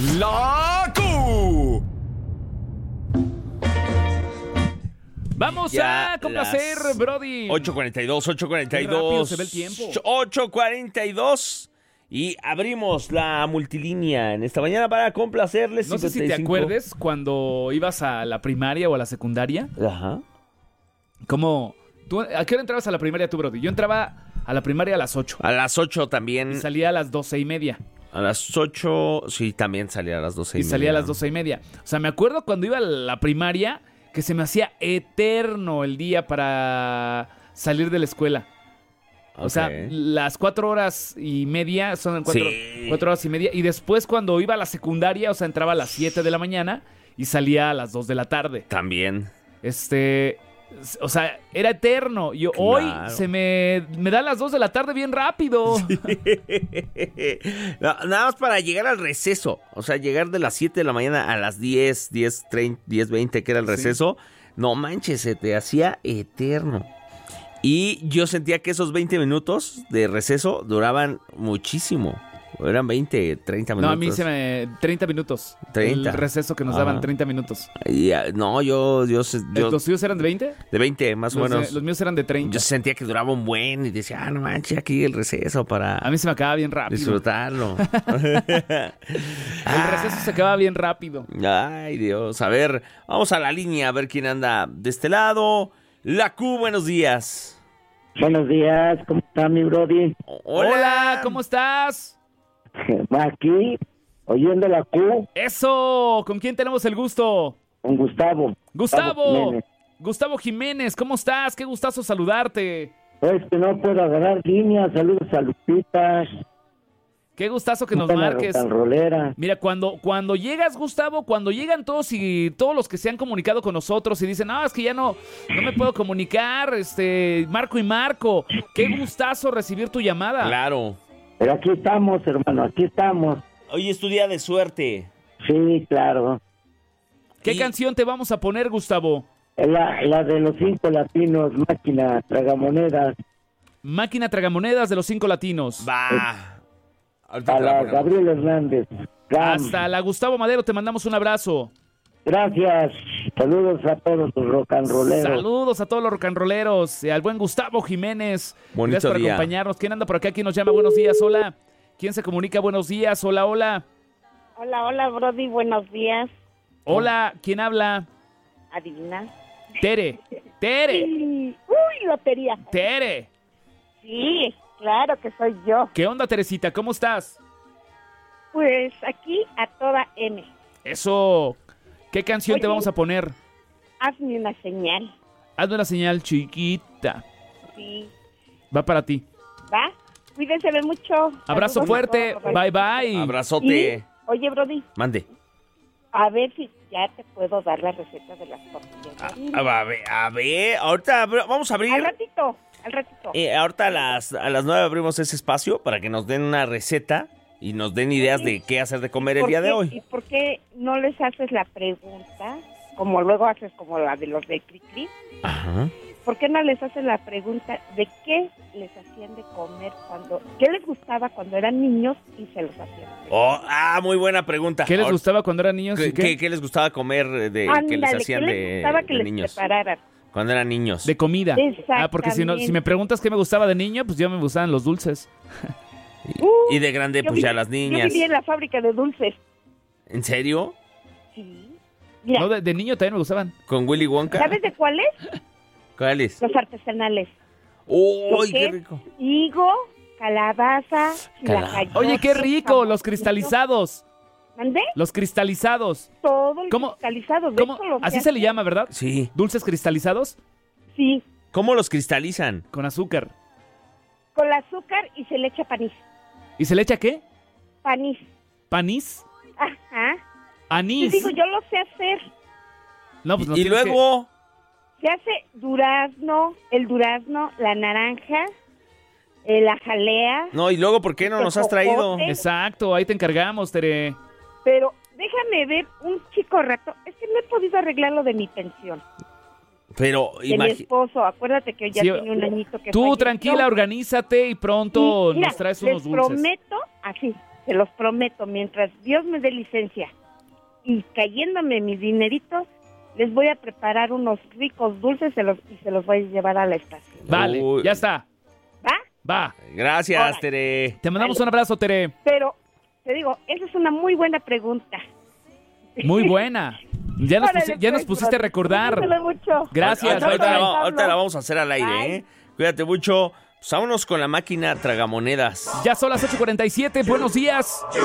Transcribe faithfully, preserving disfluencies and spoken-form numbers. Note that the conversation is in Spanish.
La Q. Vamos Ya a complacer, las Brody. ocho cuarenta y dos, ocho cuarenta y dos. Qué rápido se ve el tiempo. ocho cuarenta y dos. Y abrimos la multilínea en esta mañana para complacerles. No sé si te cincuenta y cinco. acuerdes cuando ibas a la primaria o a la secundaria. Ajá. ¿Cómo? ¿Tú, ¿A qué hora entrabas a la primaria tú, Brody? Yo entraba a la primaria a las ocho. A las ocho también. Y salía a las doce y media. A las ocho, sí, también salía a las doce y, Y media. salía a las doce y media. O sea, me acuerdo cuando iba a la primaria que se me hacía eterno el día para salir de la escuela. O sea, Ok. las cuatro horas y media son cuatro, Sí. cuatro horas y media. Y después cuando iba a la secundaria, o sea, entraba a las siete de la mañana y salía a las dos de la tarde. También. Este, o sea, era eterno. Yo hoy Claro. se me, me da las dos de la tarde bien rápido. No, nada más para llegar al receso. O sea, llegar de las siete de la mañana a las diez, diez, treinta, diez, veinte, que era el Sí. receso. No manches, se te hacía eterno. Y yo sentía que esos veinte minutos de receso duraban muchísimo. Eran veinte, treinta No, minutos. a mí se me... treinta minutos. treinta. El receso que nos daban, Ajá. treinta minutos. Y, ah, no, yo, yo, yo ¿Los tuyos eran de veinte? de veinte más o Los, menos. de- los míos eran de treinta. Yo sentía que duraba un buen y decía, ah, no manches, aquí el receso para A mí se me acaba bien rápido. disfrutarlo. El receso se acaba bien rápido. Ay, Dios. A ver, vamos a la línea a ver quién anda de este lado. La Q, buenos días. Buenos días, ¿cómo está mi Brody? Hola, ¿cómo estás? Aquí, oyendo la Q, Eso, ¿con quién tenemos el gusto? con Gustavo. Gustavo. Jiménez. Gustavo Jiménez, ¿cómo estás? Qué gustazo saludarte. Pues que no puedo agarrar línea, saludos a Lupita. Qué gustazo que nos una marques. rocanrolera. Mira, cuando, cuando llegas, Gustavo, cuando llegan todos y todos los que se han comunicado con nosotros y dicen, no, es que ya no, no me puedo comunicar, este, Marco y Marco, qué gustazo recibir tu llamada. Claro. Pero aquí estamos, hermano, aquí estamos. Hoy es tu día de suerte. Sí, claro. ¿Qué Y- canción te vamos a poner, Gustavo? La, la de los cinco latinos, máquina, tragamonedas. Máquina Tragamonedas de los Cinco Latinos. Va. Ahorita A te la la ponemos. Gabriel Hernández. Ram. Hasta la Gustavo Madero, te mandamos un abrazo. Gracias. Saludos a todos los rocanroleros. Saludos a todos los rocanroleros, al buen Gustavo Jiménez. Bonito Gracias por día. acompañarnos. ¿Quién anda por acá? ¿Quién nos llama? Buenos días, hola. ¿Quién se comunica? Buenos días, hola, hola. Hola, hola, Brody, buenos días. Hola, ¿quién habla? Adivina. Tere, Tere, Sí. Uy, lotería. Tere. Sí, claro que soy yo. ¿Qué onda, Teresita? ¿Cómo estás? Pues aquí a toda M. Eso, ¿qué canción te Oye. vamos a poner? Hazme una señal. Hazme una señal chiquita. Sí. Va para ti. ¿Va? Cuídense de mucho. Abrazo Saludos a fuerte, todos. bye bye. Abrazote. Y, oye, Brody, Mande. a ver si ya te puedo dar la receta de las tortillas. Ah, ah, a ver, a ver, ahorita abri- vamos a abrir. Al ratito, al ratito. Eh, ahorita a las, a las nueve abrimos ese espacio para que nos den una receta y nos den ideas de qué hacer de comer el ¿Por día de qué- hoy. ¿Y por qué no les haces la pregunta, como luego haces como la de los de Cricri? Ajá. ¿Por qué no les haces la pregunta de qué les hacían de comer cuando... ¿Qué les gustaba cuando eran niños y se los hacían? de Oh, ah, muy buena pregunta. ¿Qué les Ahor- gustaba cuando eran niños? ¿Qué, y qué? qué- qué les gustaba comer de que Ándale, les ¿qué hacían les de, gustaba que de les niños? prepararan? Cuando eran niños. De comida. Ah, porque si, no, Exactamente. si me preguntas qué me gustaba de niño, pues ya me gustaban los dulces. Y, Uh, y de grande, Yo pues ya viví- las Yo niñas. viví en la fábrica de dulces. ¿En serio? Sí. Mira, No, de, de niño también me gustaban. ¿Con Willy Wonka? ¿sabes de cuáles? ¿Cuáles? Los artesanales. ¡Uy, ¿Lo qué qué? rico! Higo, calabaza, Cala- lajayote, Oye, qué rico, los jamoncito. cristalizados. ¿Mandé? Los cristalizados. Todo el ¿Cómo- cristalizado. De ¿Cómo? hecho, los Así que se le hacen- llama, ¿verdad? Sí. Dulces cristalizados Sí, ¿Cómo los cristalizan? con azúcar. con azúcar y se le echa panís. ¿Y se le echa qué? Panís. ¿Panís? Ajá. Te ¿Anís? digo, yo lo sé hacer. No, pues no y tienes luego... Se hace durazno, el durazno, la naranja, eh, la jalea. No, y luego, ¿por qué no nos has traído? que- Exacto, ahí te encargamos, Tere. Pero déjame ver un chico rato. Es que no he podido arreglar lo de mi pensión. Pero, De mi imagi- esposo. Acuérdate que ya Sí, tiene un añito que Tú falleció. tranquila, organízate y pronto Y, mira, nos traes les unos dulces. prometo, así, se los prometo, mientras Dios me dé licencia y cayéndome mis dineritos, les voy a preparar unos ricos dulces se los, y se los voy a llevar a la estación. Vale, Uy. ya está. ¿Va? Va. Gracias, Órale. Tere. Te mandamos un abrazo, Tere. Pero, te digo, esa es una muy buena pregunta. Muy buena. Ya nos, Órale, pusi- ya nos pues, pusiste a brother. recordar. Cuídenselo mucho. Gracias, Ahorita, bye, ahorita la, bye. va- ahorita la vamos a hacer al aire, Bye. ¿eh? Cuídate mucho. Pues vámonos con la máquina tragamonedas. Ya son las ocho cuarenta y siete. Buenos días.